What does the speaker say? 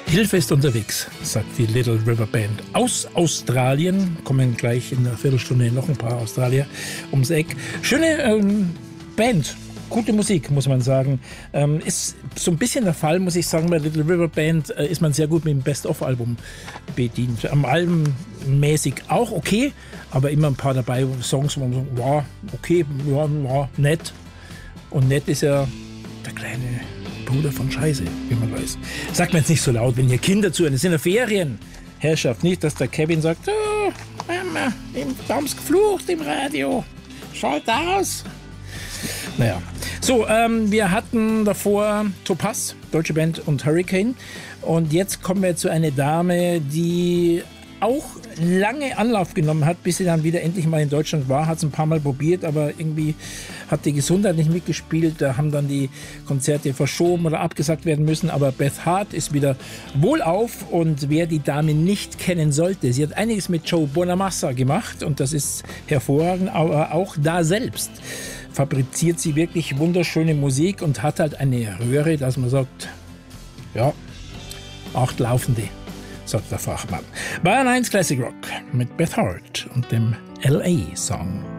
Hilfe ist unterwegs, sagt die Little River Band aus Australien. Kommen gleich in einer Viertelstunde noch ein paar Australier ums Eck. Schöne Band, gute Musik, muss man sagen. Ist so ein bisschen der Fall, muss ich sagen, bei Little River Band ist man sehr gut mit dem Best-of-Album bedient. Am Album mäßig auch okay, aber immer ein paar dabei Songs, wo man sagt, wow, okay, ja, nett. Und nett ist ja der kleine Bruder von Scheiße, wie man weiß. Sagt man jetzt nicht so laut, wenn hier Kinder zuhören. Es sind ja Ferien. Herrschaft, nicht, dass der Kevin sagt, oh, Mama, wir haben's geflucht im Radio. Schaut aus. Naja. So, wir hatten davor Topaz, deutsche Band, und Hurricane. Und jetzt kommen wir zu einer Dame, die auch lange Anlauf genommen hat, bis sie dann wieder endlich mal in Deutschland war. Hat es ein paar Mal probiert, aber irgendwie hat die Gesundheit nicht mitgespielt. Da haben dann die Konzerte verschoben oder abgesagt werden müssen. Aber Beth Hart ist wieder wohlauf. Und wer die Dame nicht kennen sollte, sie hat einiges mit Joe Bonamassa gemacht. Und das ist hervorragend, aber auch da selbst fabriziert sie wirklich wunderschöne Musik und hat halt eine Röhre, dass man sagt, ja, 8 Laufende, sagt der Fachmann. Bayern 1 Classic Rock mit Beth Hart und dem LA-Song.